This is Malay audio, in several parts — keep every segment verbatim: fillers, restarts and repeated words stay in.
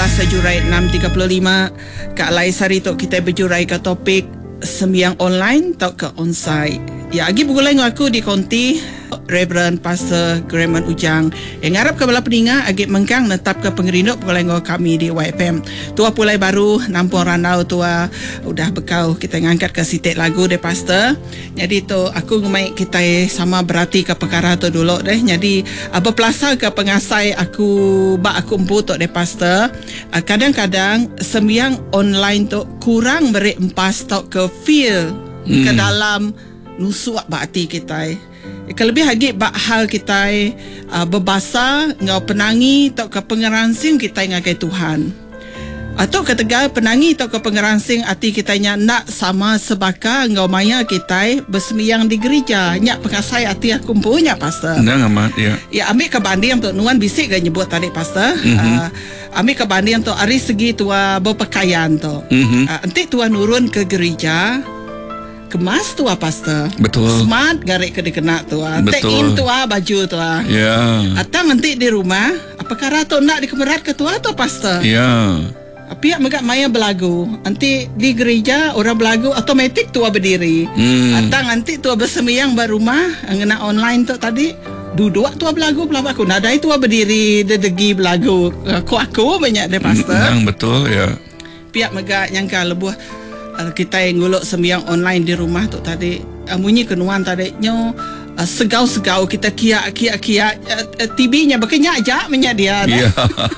Bahasa Jurai enam tiga puluh lima. Kak Laisari tok kita berjurai ke topik sembiang online atau ke onsite. Ya, agi bergulai dengan aku di konti Reverend Pastor Graman Ujang. Yang ngarap ke bala peninga agi mengkang netap ke pengerinduk bergulai dengan kami di Y F M. Tua pulai baru nampung ranau tua udah bekau kita ngangkat ke sitik lagu de Pastor. Jadi tu aku ngomai kita sama berarti ke perkara tu dulu deh. Jadi apa pelasa ke pengasai aku bak aku empu tu de Pastor. Kadang-kadang sembiang online tu kurang beri empas tu ke feel hmm. ke dalam nusuak bakti kita. Kelebih lagi bak hal kita uh, berbahasa ngau penangi atau ke pengeransing kita ngagai Tuhan. Atau ketegal penangi atau ke pengeransing hati kita nak sama sebaka ngau maya kita bersemiyang di gereja. Nyak pengasai hati aku punya Pastor. Nah, amat ya. Ya ambil kebanding untuk nuan bisik gak nyebut tadi Pastor. Mm-hmm. Uh, ambil kebanding untuk hari segi tua berpakaian tu. Mm-hmm. Uh, nanti tua nurun ke gereja. Kemas tua Pastor. Betul. Smart garik ke dikena tua. Betul. Take in tua baju tua. Ya. Yeah. Atau nanti di rumah apakah rato nak dikemerat ke tua tu Pastor? Ya. Yeah. Pihak megak maya belagu. Nanti di gereja orang belagu otomatik tua berdiri. Hmm. Atau nanti tua bersemiyang berumah ngena online tu tadi. Duduk tua belagu pelapa aku. Nadai tua berdiri dedegi belagu. Aku aku banyak deh Pastor. Yang betul ya. Pihak megak nyangka lebuh kita yang nguluk sembiang online di rumah tu tadi munyi kenuan tadi nyo uh, segau-segau kita kia-kia-kia uh, uh, T V-nya berkenyak aja menya dia yeah.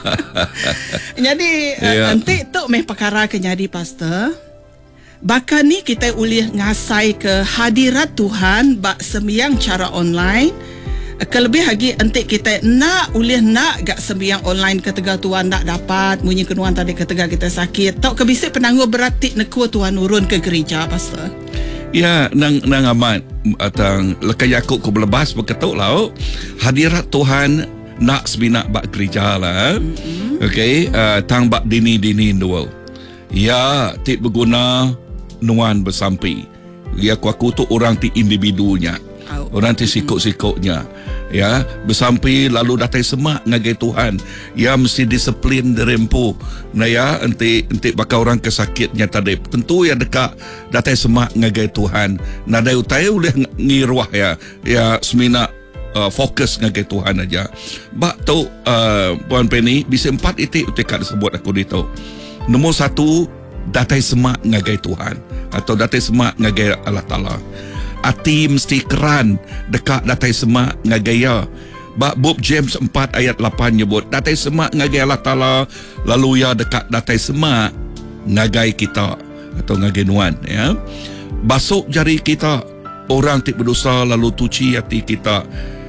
Jadi uh, yeah. nanti tu meh perkara kenyadi Pastor bahkan ni kita ulih ngasai ke hadirat Tuhan bak sembiang cara online. Kelebih lagi entik kita nak ulih nak gak sembiang online ketegal tuan nak dapat munyi kenuan tadi ketegal kita sakit tau kebisik penangguh berarti nekua tuan urun ke gereja Pastor. Ya nang nang amat atang lekai Yakub ko belebas berketuk lah hadirat Tuhan nak sebinak bak gereja lah. Mm-hmm. Okey uh, tang bak dini-dini dua. Ya tik berguna nuan bersampi. Ya aku aku tu orang ti individunya. Orang ti sikut-sikutnya ya bersampai lalu datai semak ngagai Tuhan ya mesti disiplin derempu nah ya enti enti bakal orang kesakitnya tadi tentu ya dekat datai semak ngagai Tuhan nadai utai boleh ngiruah ya ya semina uh, fokus ngagai Tuhan aja bak tu uh, Puan Penny bisa empat itik utika disebut aku dito nombor satu datai semak ngagai Tuhan atau datai semak ngagai Allah Ta'ala. Ati mesti keran dekat datai semak ngagaya. Bak Bob James empat ayat lapan nyebut datai semak ngagai Allah Ta'ala lalu ya dekat datai semak ngagai kita atau ngagai nuan ya. Basuk jari kita orang tik berdosa lalu tuci hati kita.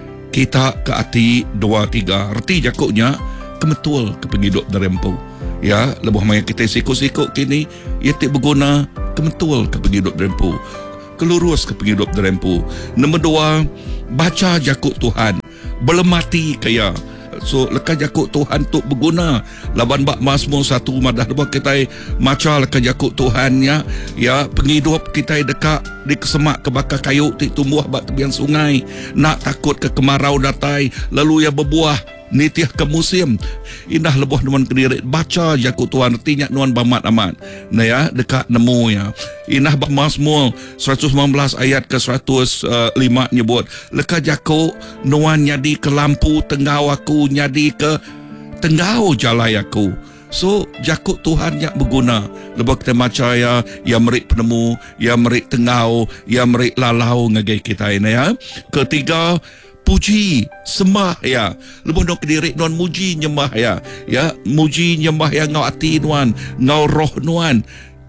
Kita ke hati dua tiga. Erti jakuknya kemetul ke penghidup derempu. Ya, lebuh maya kita sikut-sikut kini ia tik berguna kemetul ke penghidup derempu. Kelurus ke penghidup derempu. Nombor dua, baca jakut Tuhan. Belemati kaya. So, lekas jakut Tuhan tu berguna. Laban bak Mazmur satu madah lepas kita maca lekas jakut Tuhan ya. Ya, penghidup kita dekat di kesemak ke bakar kayu tik tumbuh bak tebian sungai. Nak takut ke kemarau datai. Lalu ya berbuah nitiah ke musim. Indah lebuh nuan kediri baca jakut Tuhan artinya nuan bamat amat. Nah ya dekat nemu ya. Indah bak Mazmur seratus sembilan belas ayat ke seratus lima nyebut leka jakut nuan nyadi ke lampu tenggau aku nyadi ke tenggau jalai aku. So jakut Tuhan yang berguna. Lepas kita baca ya ya merik penemu, ya merik tenggau, ya merik lalau ngagai kita ini ya. Ketiga puji sembah ya lepas nak diri nuan muji nyembah ya ya muji nyembah ya ngau hati nuan ngau roh nuan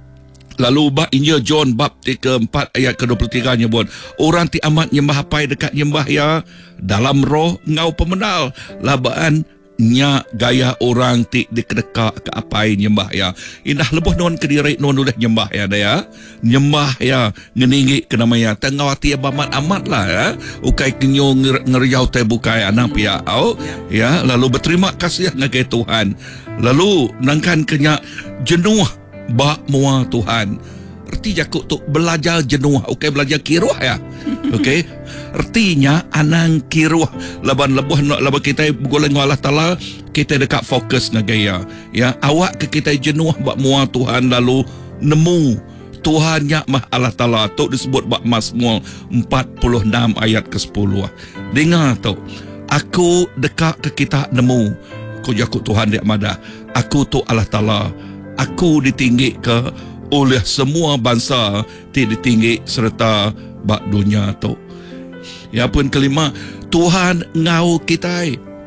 lalu bab Injil John bab keempat ayat ke dua puluh tiga nyebut orang ti amat nyembah apai dekat nyembah ya dalam roh ngau pemenal labaan nya gaya orang ti dekat ke apai nyembah ya indah lebuh nuan kediri nuan udah nyembah ya daya nyembah ya ngeninggi ke namanya tengau hati amat amat lah ya ukai kenyo ngeriau te bukai anak pia au ya lalu berterima kasih ngagai Tuhan lalu nangkan kenya jenuh bak mua Tuhan erti jakuk tu belajar jenuh ukai belajar kiruh ya okey artinya anang kiruh laban lebuh nak laban kita bergoleng Allah Ta'ala kita dekat fokus negaya. Ya, awak ke kita jenuh bak mua Tuhan lalu nemu Tuhan nya mah Allah Taala tu disebut bak Mazmur empat puluh enam ayat ke sepuluh. Dengar tu. Aku dekat ke kita nemu ko jakut Tuhan dia madah. Aku tu Allah Taala. Aku ditinggi ke oleh semua bangsa ti ditinggi serta bak dunia tu. Ya pun kelima, Tuhan ngau kita.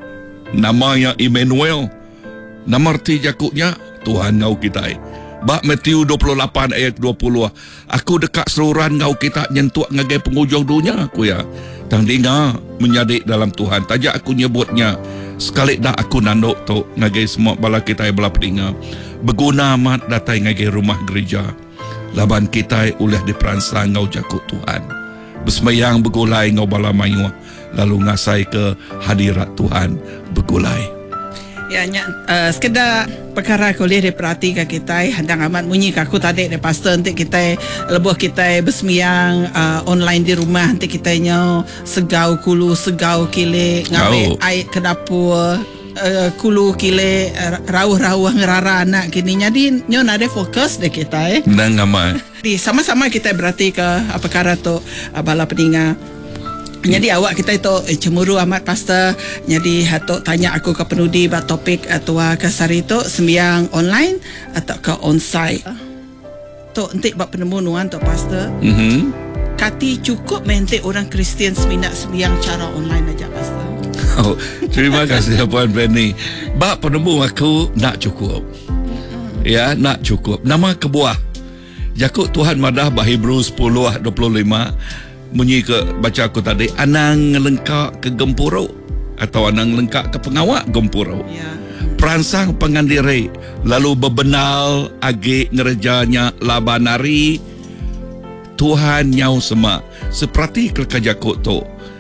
Namanya Emmanuel. Nama arti jakutnya Tuhan ngau kita. Bak Matius dua puluh lapan ayat dua puluh. Aku dekat seluruhan ngau kita nyentuh ngagai penghujung dunia aku ya. Tang dengar menyadik dalam Tuhan. Tajak aku nyebutnya. Sekali dah aku nanduk tu ngagai semua bala kita bala peninga. Berguna amat datai ngagai rumah gereja. Laban kita oleh diperansang ngau jakut Tuhan. Bersemayang bergulai ngau bala mayuah. Lalu ngasai ke hadirat Tuhan bergulai. Ya, nya, uh, sekedar perkara boleh diperhatikan kita handang amat munyi kaku tadi de pastor nanti kita lebuh kita bersemayang uh, online di rumah nanti kita nyo segau kulu segau kile ngawe Oh. air ke dapur uh, kulu kile uh, rauh-rauh ngerara anak kini jadi nyo nade fokus de kita eh. Nang amat. Di sama-sama kita berarti ke apa perkara tu uh, bala peninga. Jadi awak kita itu eh, cemburu amat pastor. Jadi hatok tanya aku ke penudi ba topik atau ke sari tu sembiang online atau ke onsite. Tu entik bab penemu nuan tu pastor. Mhm. Kati cukup mente orang Kristian seminat sembiang cara online aja pastor. Oh, terima kasih Puan Penny. Bak penemu aku nak cukup. Ya, nak cukup. Nama kebuah. Jakut Tuhan madah bah Hebrew sepuluh dua puluh lima. Bunyi ke baca aku tadi, anang lengkak ke gempuro atau anang lengkak ke pengawak gempuro. Ya. Peransang pengandiri lalu bebenal agi ngerjanya labanari Tuhan nyau sema seperti kerkajakut tu.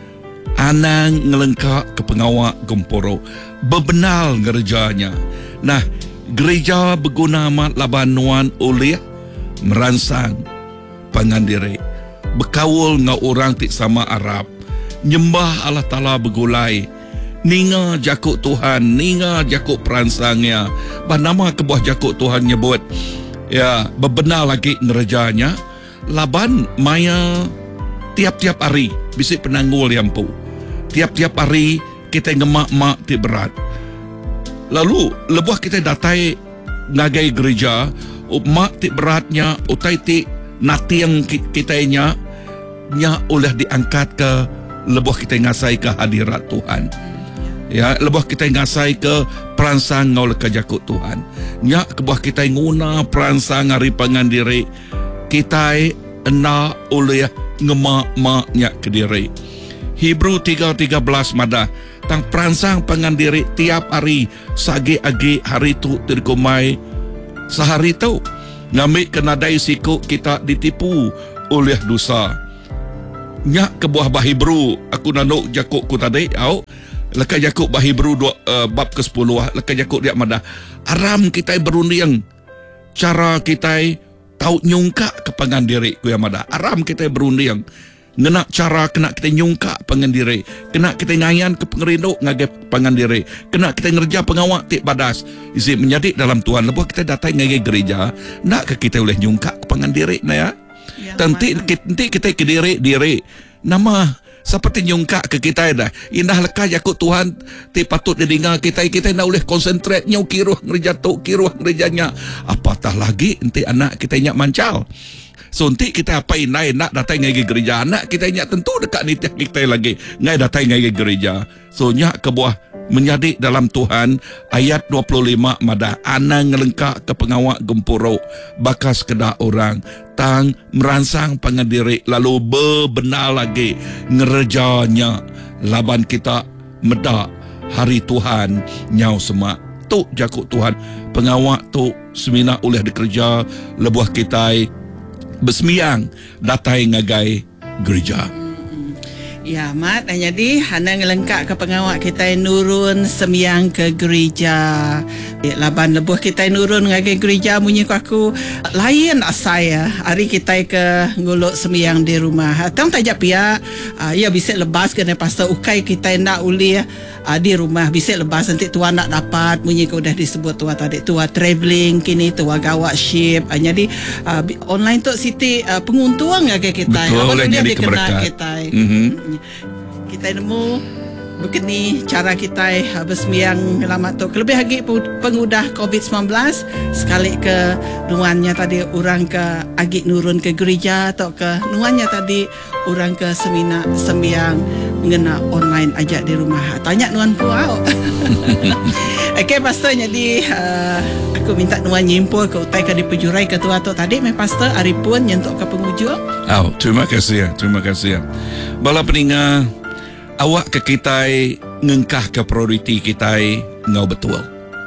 Anang ngelengkak ke pengawak gempuro bebenal ngerjanya. Nah, gereja berguna amat labanuan oleh meransang pengandiri. Berkawul ngau orang tik sama Arab. Nyembah Allah Ta'ala bergulai. Ninga jakut Tuhan. Ninga jakut peransangnya. Bah nama kebuah jakut Tuhan nyebut. Ya, bebenar lagi ngerjanya. Laban maya tiap-tiap hari. Bisik penanggul yang pu. Tiap-tiap hari kita ngemak-mak tik berat. Lalu, lebuh kita datai ngagai gereja. Mak tik beratnya. Utai tik nati yang kita nya. Nya oleh diangkat ke lebuh kita ngasai ke hadirat Tuhan. Ya, lebuh kita ngasai ke peransang ngau ke jakut Tuhan. Nya kebuah kita nguna peransang hari pengandiri kita ena oleh ngemak-mak nya ke diri. Hebrew tiga tiga belas madah tang peransang pengandiri tiap hari sagi-agi hari tu terkumai sehari tu ngambil kenadai siku kita ditipu oleh dosa. Nyak kebuah bah Hebrew aku nanuk jakuk ku tadi au lekat jakuk bah Hebrew dua, uh, bab ke sepuluh lekat jakuk dia madah aram kita berunding cara kita tahu nyungka ke pengandiri ku yang madah aram kita berunding ngena cara kena kita nyungka pengandiri kena kita ngayan ke pengerinduk ngagai pengandiri kena kita ngerja pengawak tik badas isi menjadi dalam Tuhan lebuh kita datang ngagai gereja nak ke kita boleh nyungka ke pengandiri na ya. Ya, Tentu kita kita ke diri diri nama seperti nyungka ke kita dah indah lekah jakut Tuhan ti patut didengar kita kita nak boleh konsentrate nyau kiruh ngerja tu kiruh ngerjanya apatah lagi enti anak kita nyak mancal so enti kita apa inai nak datang ngai gereja anak kita nyak tentu dekat ni kita lagi ngai datang ngai gereja so nyak kebuah menjadi dalam Tuhan ayat dua puluh lima madah anang ngelengkak ke pengawak gempuro bakas kedak orang tang meransang pengandiri lalu bebenar lagi ngerjanya laban kita medak hari Tuhan nyau semak tu jakut Tuhan pengawak tu semina oleh dikerja lebuah kita bersemiang datai ngagai gereja. Ya, Mat. Dan jadi, hana ngelengkap ke pengawak kita nurun sembiang ke gereja. Eh, Laban lebuh kita nurun ngagi gereja bunyi ku aku. Lain saya. Hari kita ke nguluk sembiang di rumah. Tang tajak pihak. Uh, ya, bisa lebas kena pasal ukai kita nak uli uh, di rumah. Bisa lebas nanti tuan nak dapat. Bunyi ku dah disebut tuan tadi. Tuan travelling kini. Tuan gawat ship. Uh, jadi, uh, online tu Siti uh, penguntung ngagi kita. Betul, jadi keberkat. Kita. Mm-hmm. Kita nemu begini cara kita bersembiang selamat tu. Lebih lagi pengudah covid sembilan belas sekali ke nuannya tadi orang ke agi nurun ke gereja atau ke nuannya tadi orang ke semina sembiang mengena online aja di rumah. Tanya nuan puau. Okey pastor, jadi uh, aku minta nuan nyimpul ke utai ke di pejurai ketua tu tadi mai pastor aripun nyentuk ke penghujung. Oh, terima kasih ya. Terima kasih ya. Bala peninga awak ke kita ngengkah ke prioriti kita ngau betul.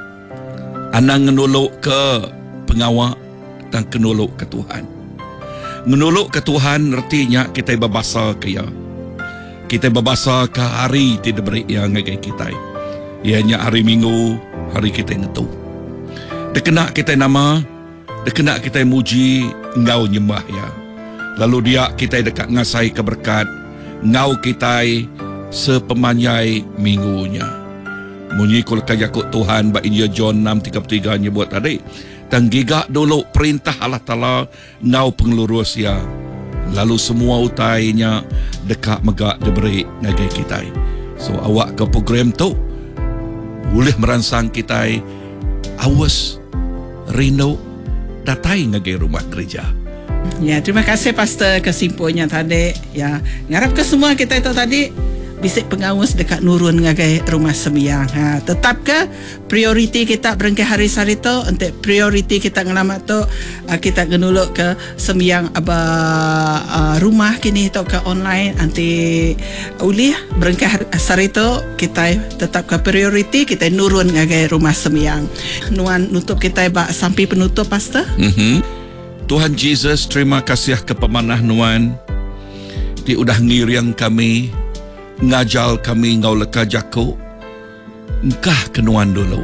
Anang ngenuluk ke pengawak dan kenuluk ke Tuhan. Ngenuluk ke Tuhan artinya kita berbasa ke ya. Kita berbasa ke hari tidak beri yang ngagai kita. Ianya hari Minggu, hari kita ngetu. Dekena kita nama, dekena kita muji ngau nyembah ya. Lalu dia kita dekat ngasai keberkat ngau kita sepemanyai minggunya. Munyi kul kajakut Tuhan ba Injil John enam tiga puluh tiga nyebut tadi. Tanggigak dulu perintah Allah Ta'ala ngau pengelurus ya. Lalu semua utainya dekat megak diberi ngagai kita. So awak ke program tu boleh merangsang kita awas rindu datai ngagai rumah gereja. Ya, terima kasih pastor kesimpulannya tadi. Ya, ngarap ke semua kita itu tadi bisa pengawas dekat nurun ngagai rumah sembiang. Ha, tetap ke prioriti kita berengke hari sari tu untuk prioriti kita ngelamat tu uh, kita genuluk ke sembiang aba uh, rumah kini tu ke online anti uli berengke hari sari tu kita tetap ke prioriti kita nurun ngagai rumah sembiang. Nuan nutup kita ba sampai penutup pastor. Mhm. Tuhan Jesus, terima kasih ke pemanah nuan. Di udah ngiriang kami, ngajal kami ngau leka jako. Engkah ke nuan dulu.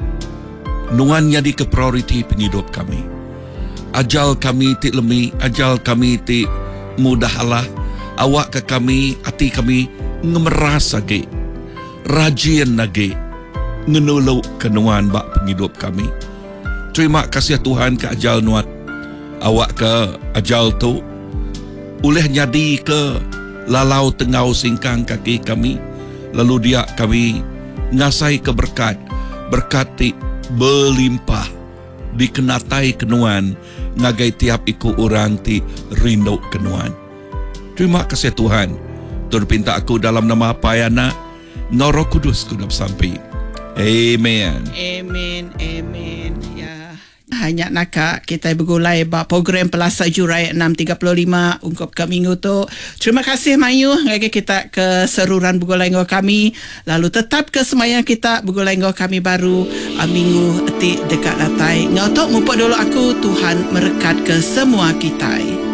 Nuan jadi ke prioriti penghidup kami. Ajal kami ti lemi, ajal kami ti mudah Allah. Awak ke kami, hati kami ngemeras lagi. Rajin lagi. Ngenuluk ke nuan bak penghidup kami. Terima kasih Tuhan ke ajal nuan. Awak ke ajal tu uleh jadi ke lalau tengau singkang kaki kami, lalu dia kami ngasai ke berkat berkat ti berlimpah dikenatai kenuan ngagai tiap iku orang ti rindu kenuan. Terima kasih Tuhan. Tuhan pinta aku dalam nama Payana Ngau Roh Kudus ku sampai. Amen. Amen. Amen. Ya. Hanya nak kita bergulai ba program Pelasa Jurai enam tiga puluh lima ungkap ke minggu tu. Terima kasih Mayu ngagi kita ke seruran bergulai ngau kami. Lalu tetap ke semayang kita bergulai ngau kami baru uh, minggu ti dekat datai. Ngau tu ngumpul dulu aku Tuhan merekat ke semua kita.